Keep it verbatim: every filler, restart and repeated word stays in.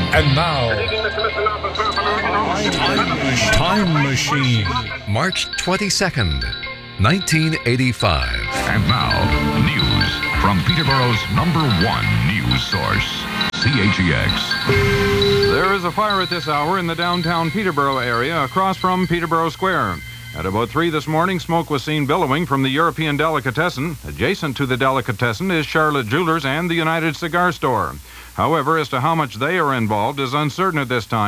And now, Time Machine. March twenty-second, nineteen eighty-five. And now, news from Peterborough's number one news source, C H E X. There is a fire at this hour in the downtown Peterborough area across from Peterborough Square. At about three this morning, smoke was seen billowing from the European Delicatessen. Adjacent to the Delicatessen is Charlotte Jewelers and the United Cigar Store. However, as to how much they are involved is uncertain at this time.